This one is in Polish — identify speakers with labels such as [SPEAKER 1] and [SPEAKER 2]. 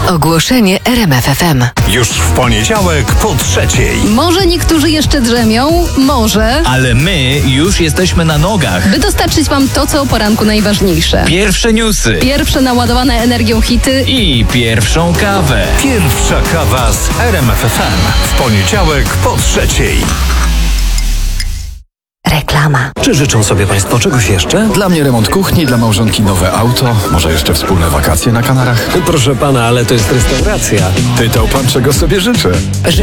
[SPEAKER 1] Ogłoszenie RMF FM.
[SPEAKER 2] Już w poniedziałek po 3:00.
[SPEAKER 3] Może niektórzy jeszcze drzemią, może.
[SPEAKER 4] Ale my już jesteśmy na nogach.
[SPEAKER 3] By dostarczyć wam to, co o poranku najważniejsze.
[SPEAKER 4] Pierwsze newsy
[SPEAKER 3] Pierwsze naładowane energią hity.
[SPEAKER 4] i pierwszą kawę.
[SPEAKER 2] Pierwsza kawa z RMF FM. W poniedziałek po 3:00.
[SPEAKER 1] Reklama.
[SPEAKER 5] Czy życzą sobie Państwo czegoś jeszcze?
[SPEAKER 6] Dla mnie remont kuchni, dla małżonki nowe auto, może jeszcze wspólne wakacje na Kanarach.
[SPEAKER 5] Proszę pana, ale to jest restauracja.
[SPEAKER 6] Pytał pan, czego sobie życzę.